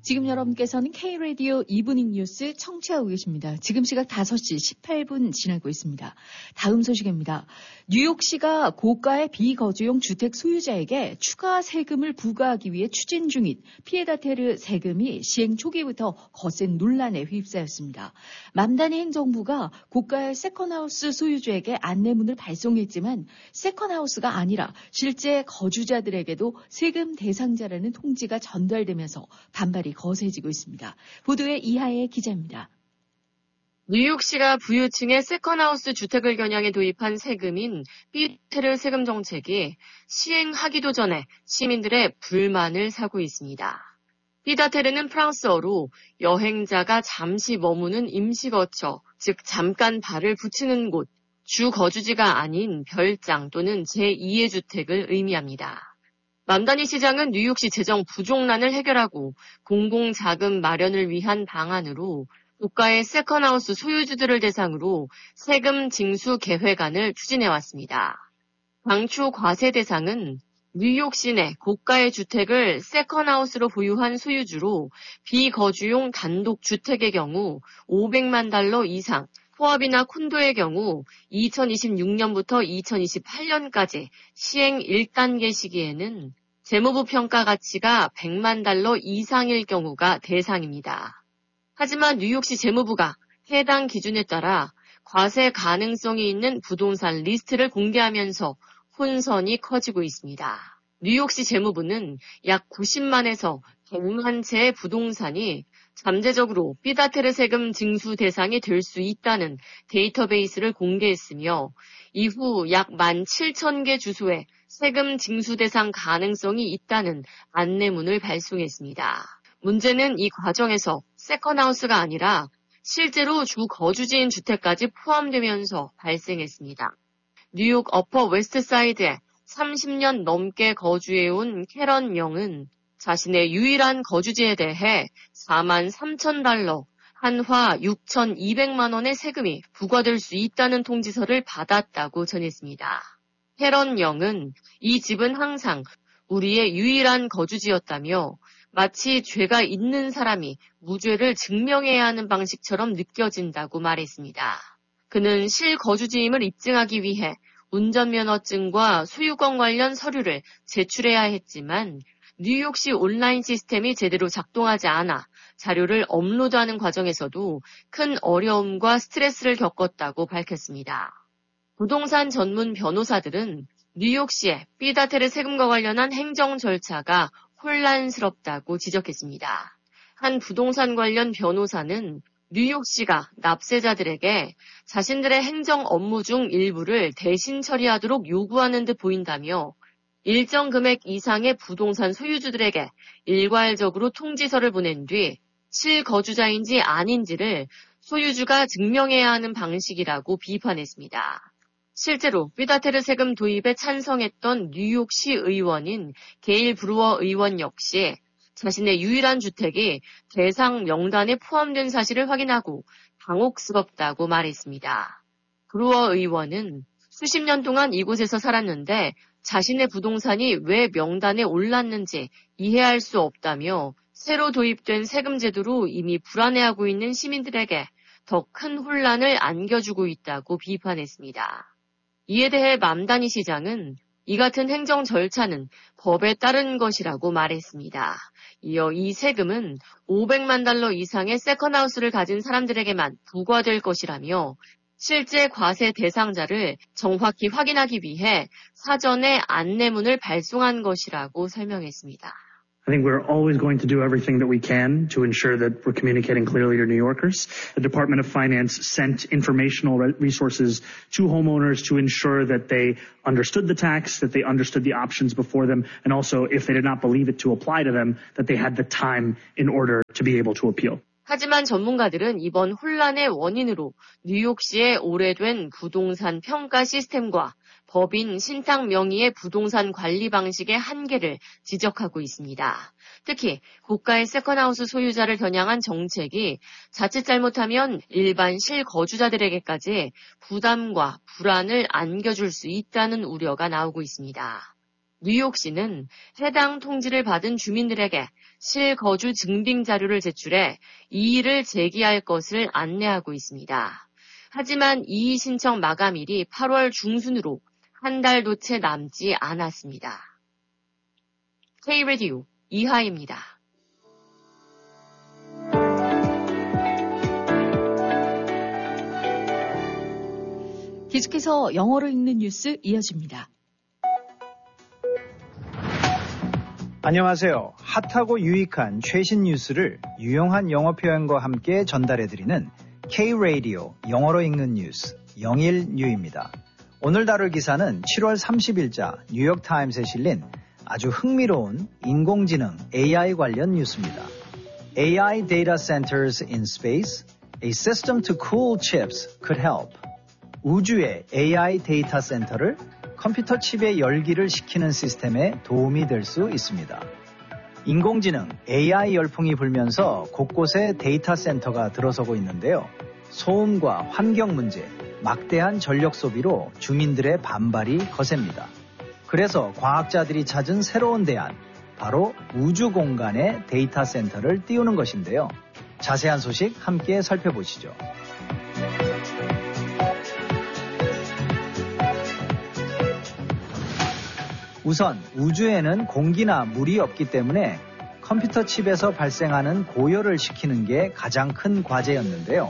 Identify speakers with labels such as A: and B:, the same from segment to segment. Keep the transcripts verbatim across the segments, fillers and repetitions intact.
A: 지금 여러분께서는 K-라디오 이브닝 뉴스 청취하고 계십니다. 지금 시각 다섯 시 십팔 분 지나고 있습니다. 다음 소식입니다. 뉴욕시가 고가의 비거주용 주택 소유자에게 추가 세금을 부과하기 위해 추진 중인 피에다테르 세금이 시행 초기부터 거센 논란에 휩싸였습니다. 맘다니 행정부가 고가의 세컨하우스 소유주에게 안내문을 발송했지만 세컨하우스가 아니라 실제 거주자들에게도 세금 대상자라는 통지가 전달되면서 반발이 거세지고 있습니다. 보도에 이하의 기자입니다.
B: 뉴욕시가 부유층의 세컨하우스 주택을 겨냥해 도입한 세금인 피에다테르 세금 정책이 시행하기도 전에 시민들의 불만을 사고 있습니다. 피에다테르는 프랑스어로 여행자가 잠시 머무는 임시거처, 즉 잠깐 발을 붙이는 곳, 주 거주지가 아닌 별장 또는 제이의 주택을 의미합니다. 맘다니 시장은 뉴욕시 재정 부족난을 해결하고 공공자금 마련을 위한 방안으로 고가의 세컨하우스 소유주들을 대상으로 세금 징수 계획안을 추진해왔습니다. 당초 과세 대상은 뉴욕시 내 고가의 주택을 세컨하우스로 보유한 소유주로 비거주용 단독주택의 경우 오백만 달러 이상, 포합이나 콘도의 경우 이천이십육 년부터 이천이십팔 년까지 시행 일 단계 시기에는 재무부 평가 가치가 백만 달러 이상일 경우가 대상입니다. 하지만 뉴욕시 재무부가 해당 기준에 따라 과세 가능성이 있는 부동산 리스트를 공개하면서 혼선이 커지고 있습니다. 뉴욕시 재무부는 약 구십만에서 백만 채의 부동산이 잠재적으로 피에다테르 세금 징수 대상이 될 수 있다는 데이터베이스를 공개했으며 이후 약 만 칠천 개 주소에 세금 징수 대상 가능성이 있다는 안내문을 발송했습니다. 문제는 이 과정에서 세컨하우스가 아니라 실제로 주 거주지인 주택까지 포함되면서 발생했습니다. 뉴욕 어퍼 웨스트사이드에 삼십 년 넘게 거주해온 캐런 영은 자신의 유일한 거주지에 대해 사만 삼천 달러, 한화 육천이백만 원의 세금이 부과될 수 있다는 통지서를 받았다고 전했습니다. 캐런 영은 이 집은 항상 우리의 유일한 거주지였다며 마치 죄가 있는 사람이 무죄를 증명해야 하는 방식처럼 느껴진다고 말했습니다. 그는 실거주지임을 입증하기 위해 운전면허증과 소유권 관련 서류를 제출해야 했지만 뉴욕시 온라인 시스템이 제대로 작동하지 않아 자료를 업로드하는 과정에서도 큰 어려움과 스트레스를 겪었다고 밝혔습니다. 부동산 전문 변호사들은 뉴욕시의 피에다테르 세금과 관련한 행정 절차가 혼란스럽다고 지적했습니다. 한 부동산 관련 변호사는 뉴욕시가 납세자들에게 자신들의 행정 업무 중 일부를 대신 처리하도록 요구하는 듯 보인다며 일정 금액 이상의 부동산 소유주들에게 일괄적으로 통지서를 보낸 뒤 실거주자인지 아닌지를 소유주가 증명해야 하는 방식이라고 비판했습니다. 실제로 피에다테르 세금 도입에 찬성했던 뉴욕시 의원인 게일 브루어 의원 역시 자신의 유일한 주택이 대상 명단에 포함된 사실을 확인하고 당혹스럽다고 말했습니다. 브루어 의원은 수십 년 동안 이곳에서 살았는데 자신의 부동산이 왜 명단에 올랐는지 이해할 수 없다며 새로 도입된 세금 제도로 이미 불안해하고 있는 시민들에게 더 큰 혼란을 안겨주고 있다고 비판했습니다. 이에 대해 맘다니 시장은 이 같은 행정 절차는 법에 따른 것이라고 말했습니다. 이어 이 세금은 오백만 달러 이상의 세컨하우스를 가진 사람들에게만 부과될 것이라며 실제 과세 대상자를 정확히 확인하기 위해 사전에 안내문을 발송한 것이라고 설명했습니다.
C: I think we're always going to do everything that we can to ensure that we're communicating clearly to New Yorkers. The Department of Finance sent informational resources to homeowners to ensure that they understood the tax, that they understood the options before them, and also, if they did not believe it to apply to them, that they had the time in order to be able to appeal.
B: 하지만 전문가들은 이번 혼란의 원인으로 뉴욕시의 오래된 부동산 평가 시스템과 법인 신탁 명의의 부동산 관리 방식의 한계를 지적하고 있습니다. 특히 고가의 세컨하우스 소유자를 겨냥한 정책이 자칫 잘못하면 일반 실거주자들에게까지 부담과 불안을 안겨줄 수 있다는 우려가 나오고 있습니다. 뉴욕시는 해당 통지를 받은 주민들에게 실거주 증빙 자료를 제출해 이의를 제기할 것을 안내하고 있습니다. 하지만 이의 신청 마감일이 팔월 중순으로 한 달도 채 남지 않았습니다. K-라디오 이하입니다.
A: 계속해서 영어로 읽는 뉴스 이어집니다.
D: 안녕하세요. 핫하고 유익한 최신 뉴스를 유용한 영어 표현과 함께 전달해드리는 K-라디오 영어로 읽는 뉴스 영일뉴입니다. 오늘 다룰 기사는 칠월 삼십일자 뉴욕타임스에 실린 아주 흥미로운 인공지능 에이아이 관련 뉴스입니다. 에이아이 data centers in space, a system to cool chips could help. 우주의 에이아이 데이터 센터를 컴퓨터 칩의 열기를 식히는 시스템에 도움이 될 수 있습니다. 인공지능 에이아이 열풍이 불면서 곳곳에 데이터 센터가 들어서고 있는데요. 소음과 환경 문제, 막대한 전력 소비로 주민들의 반발이 거셉니다. 그래서 과학자들이 찾은 새로운 대안, 바로 우주 공간에 데이터 센터를 띄우는 것인데요. 자세한 소식 함께 살펴보시죠. 우선 우주에는 공기나 물이 없기 때문에 컴퓨터 칩에서 발생하는 고열을 식히는 게 가장 큰 과제였는데요.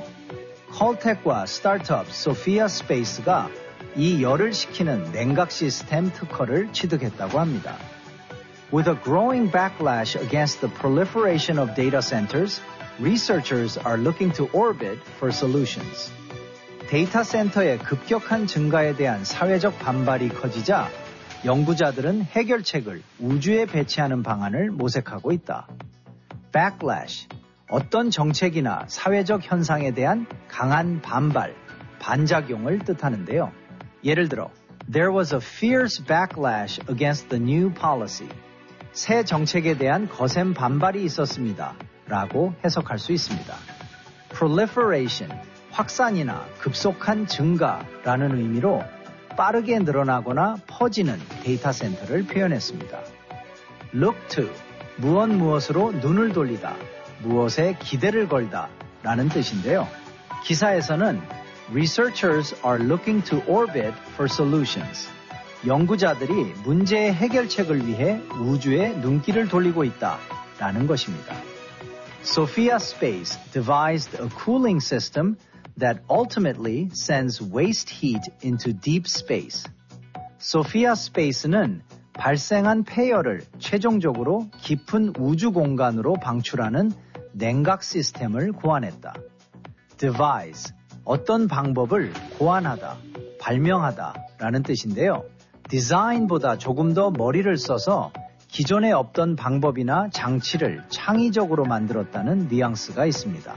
D: 컬텍과 스타트업 소피아 스페이스가 이 열을 식히는 냉각 시스템 특허를 취득했다고 합니다. With a growing backlash against the proliferation of data centers, researchers are looking to orbit for solutions. 데이터 센터의 급격한 증가에 대한 사회적 반발이 커지자 연구자들은 해결책을 우주에 배치하는 방안을 모색하고 있다. Backlash, 어떤 정책이나 사회적 현상에 대한 강한 반발, 반작용을 뜻하는데요. 예를 들어, There was a fierce backlash against the new policy. 새 정책에 대한 거센 반발이 있었습니다. 라고 해석할 수 있습니다. Proliferation, 확산이나 급속한 증가라는 의미로 빠르게 늘어나거나 퍼지는 데이터 센터를 표현했습니다. Look to, 무엇 무엇으로 눈을 돌리다, 무엇에 기대를 걸다 라는 뜻인데요. 기사에서는 Researchers are looking to orbit for solutions. 연구자들이 문제의 해결책을 위해 우주에 눈길을 돌리고 있다 라는 것입니다. Sophia Space devised a cooling system that ultimately sends waste heat into deep space. 소피아 스페이스는 발생한 폐열을 최종적으로 깊은 우주 공간으로 방출하는 냉각 시스템을 고안했다. devise, 어떤 방법을 고안하다, 발명하다 라는 뜻인데요. design보다 조금 더 머리를 써서 기존에 없던 방법이나 장치를 창의적으로 만들었다는 뉘앙스가 있습니다.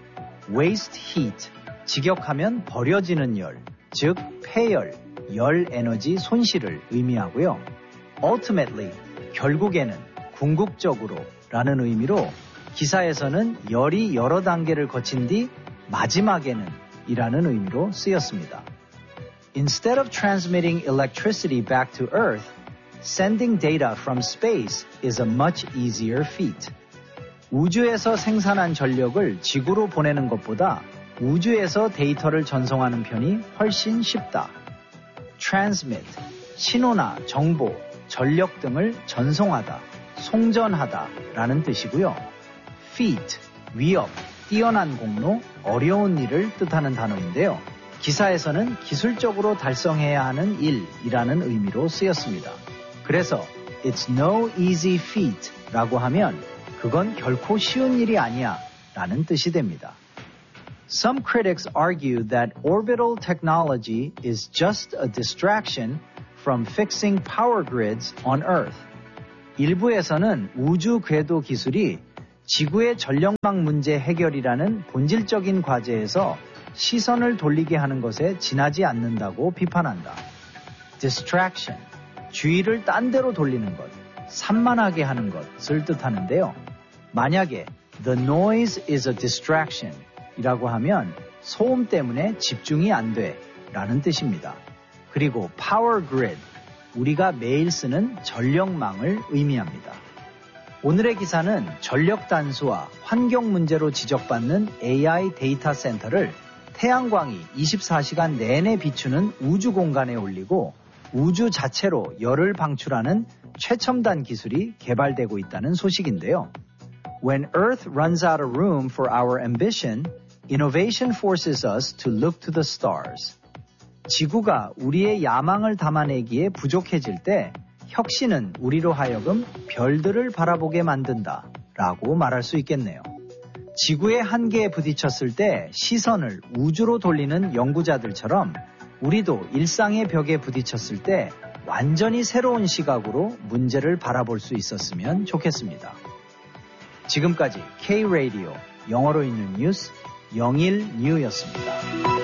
D: waste heat, 직역하면 버려지는 열, 즉 폐열, 열 에너지 손실을 의미하고요. ultimately, 결국에는, 궁극적으로 라는 의미로 기사에서는 열이 여러 단계를 거친 뒤 마지막에는 이라는 의미로 쓰였습니다. Instead of transmitting electricity back to Earth, sending data from space is a much easier feat. 우주에서 생산한 전력을 지구로 보내는 것보다 우주에서 데이터를 전송하는 편이 훨씬 쉽다. Transmit, 신호나 정보, 전력 등을 전송하다, 송전하다 라는 뜻이고요. Feat, 위협, 뛰어난 공로, 어려운 일을 뜻하는 단어인데요. 기사에서는 기술적으로 달성해야 하는 일이라는 의미로 쓰였습니다. 그래서 It's no easy feat 라고 하면 그건 결코 쉬운 일이 아니야 라는 뜻이 됩니다. Some critics argue that orbital technology is just a distraction from fixing power grids on Earth. 일부에서는 우주 궤도 기술이 지구의 전력망 문제 해결이라는 본질적인 과제에서 시선을 돌리게 하는 것에 지나지 않는다고 비판한다. Distraction, 주의를 딴 데로 돌리는 것, 산만하게 하는 것을 뜻하는데요. 만약에 the noise is a distraction 이라고 하면 소음 때문에 집중이 안 돼 라는 뜻입니다. 그리고 power grid, 우리가 매일 쓰는 전력망을 의미합니다. 오늘의 기사는 전력 단수와 환경 문제로 지적받는 에이아이 데이터 센터를 태양광이 이십사 시간 내내 비추는 우주 공간에 올리고 우주 자체로 열을 방출하는 최첨단 기술이 개발되고 있다는 소식인데요. When Earth runs out of room for our ambition, innovation forces us to look to the stars. 지구가 우리의 야망을 담아내기에 부족해질 때 혁신은 우리로 하여금 별들을 바라보게 만든다 라고 말할 수 있겠네요. 지구의 한계에 부딪혔을 때 시선을 우주로 돌리는 연구자들처럼 우리도 일상의 벽에 부딪혔을 때 완전히 새로운 시각으로 문제를 바라볼 수 있었으면 좋겠습니다. 지금까지 K-라디오 영어로 읽는 뉴스 영일 뉴였습니다.